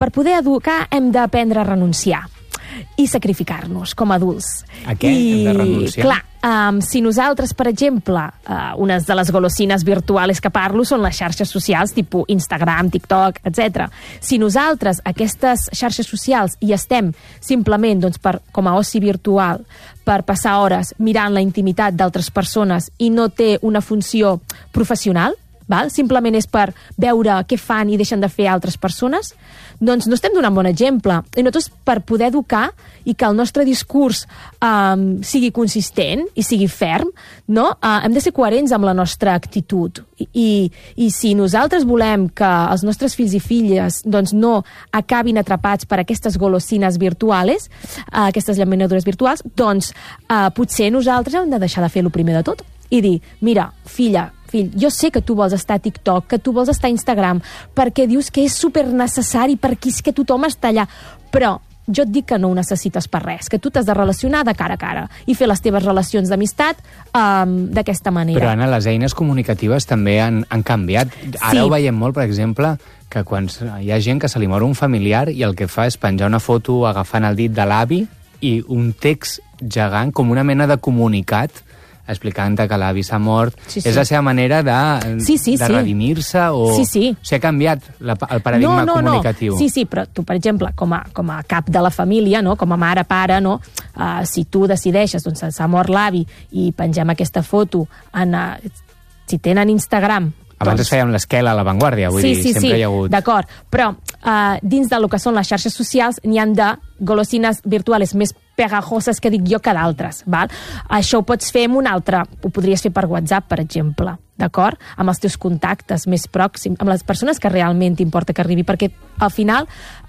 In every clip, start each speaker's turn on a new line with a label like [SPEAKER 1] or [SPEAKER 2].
[SPEAKER 1] per poder educar hem d'aprendre a renunciar i sacrificar-nos com a adults.
[SPEAKER 2] A què hem de renunciar?
[SPEAKER 1] Clar, si nosaltres, per exemple, unes de les golosines virtuals que parlo són les xarxes socials, tipus Instagram, TikTok, etc. Si nosaltres, aquestes xarxes socials, hi estem simplement com a oci virtual, per passar hores mirant la intimitat d'altres persones i no té una funció professional, simplement és per veure què fan i deixen de fer altres persones, doncs no estem donant bon exemple. I nosaltres, per poder educar i que el nostre discurs sigui consistent i sigui ferm, hem de ser coherents amb la nostra actitud. I si nosaltres volem que els nostres fills i filles no acabin atrapats per aquestes golosines virtuals, aquestes llaminadures virtuals, doncs potser nosaltres hem de deixar de fer el primer de tot i dir, mira, fill, jo sé que tu vols estar a TikTok, que tu vols estar a Instagram, perquè dius que és super necessari, perquè és que tothom està allà, però jo et dic que no ho necessites per res, que tu t'has de relacionar de cara a cara i fer les teves relacions d'amistat d'aquesta manera.
[SPEAKER 2] Però, Anna, les eines comunicatives també han canviat. Ara ho veiem molt, per exemple, que quan hi ha gent que se li mor un familiar i el que fa és penjar una foto agafant el dit de l'avi i un text gegant, com una mena de comunicat, explicant que l'avi s'ha mort. És la seva manera de redimir-se o... O sigui, ha canviat el paradigma comunicatiu.
[SPEAKER 1] Sí, però tu, per exemple, com a cap de la família, com a mare, pare, si tu decideixes, s'ha mort l'avi i pengem aquesta foto si tenen Instagram...
[SPEAKER 2] Abans es feia amb l'esquela a l'avantguàrdia, vull dir, sempre hi ha hagut...
[SPEAKER 1] D'acord, però dins del que són les xarxes socials n'hi han de golosines virtuals més pegajoses que dic jo que d'altres, val? Això ho pots fer amb un altre, ho podries fer per WhatsApp, per exemple, d'acord? Amb els teus contactes més pròxims, amb les persones que realment t'importa que arribi, perquè al final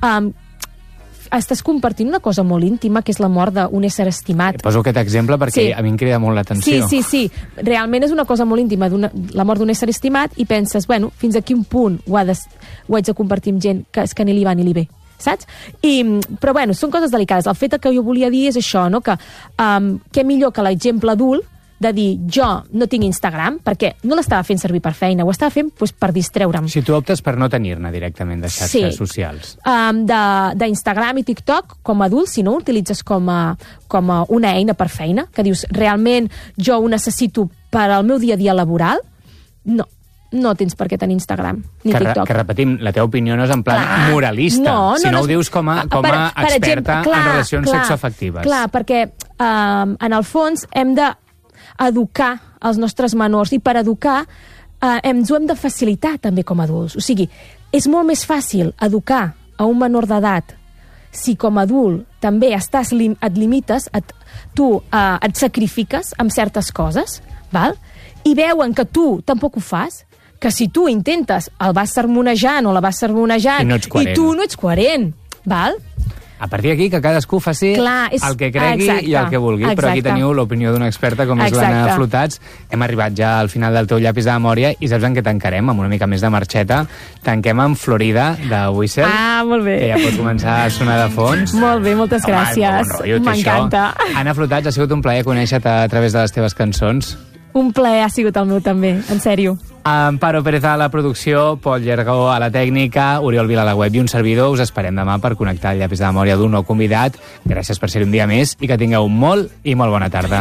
[SPEAKER 1] estàs compartint una cosa molt íntima, que és la mort d'un ésser estimat.
[SPEAKER 2] Poso aquest exemple perquè a mi em crida molt l'atenció.
[SPEAKER 1] Sí. Realment és una cosa molt íntima, la mort d'un ésser estimat, i penses, bueno, fins a quin punt ho haig de compartir amb gent que és que ni li va ni li ve, saps? Però bueno, són coses delicades. El fet que jo volia dir és això, que què millor que l'exemple adult de dir, jo no tinc Instagram, perquè no l'estava fent servir per feina, ho estava fent per distreure'm.
[SPEAKER 2] Si tu optes per no tenir-ne directament de xarxes socials.
[SPEAKER 1] D'Instagram i TikTok, com a adult, si no ho utilitzes com a una eina per feina, que dius, realment jo ho necessito per al meu dia a dia laboral, no tens per què tenir Instagram ni TikTok.
[SPEAKER 2] Que repetim, la teva opinió no és en plan moralista, sinó ho dius com a experta en relacions sexoafectives.
[SPEAKER 1] Clar, perquè en el fons hem de educar els nostres menors, i per educar ens ho hem de facilitar també com a adults. O sigui, és molt més fàcil educar a un menor d'edat si com a adult també et limites, et sacrifiques amb certes coses, val? I veuen que tu tampoc ho fas, que si tu intentes el vas sermonejant o la vas sermonejant i tu no ets coherent, val?
[SPEAKER 2] A partir d'aquí, que cadascú faci el que cregui i el que vulgui. Però aquí teniu l'opinió d'una experta com és l'Anna Flotats. Hem arribat ja al final del teu llapis de memòria i saps en què tancarem? Amb una mica més de marxeta. Tanquem amb Florida, de Whistle.
[SPEAKER 1] Molt bé.
[SPEAKER 2] Que ja pot començar a sonar de fons.
[SPEAKER 1] Molt bé, moltes gràcies. M'encanta.
[SPEAKER 2] Anna Flotats, ha sigut un plaer conèixer-te a través de les teves cançons.
[SPEAKER 1] Un plaer ha sigut el meu també, en sèrio.
[SPEAKER 2] Amparo Pérez a la producció, Pol Llergó a la tècnica, Oriol Vila a la web i un servidor. Us esperem demà per connectar el llapis de memòria d'un nou convidat. Gràcies per ser un dia més i que tingueu molt i molt bona tarda.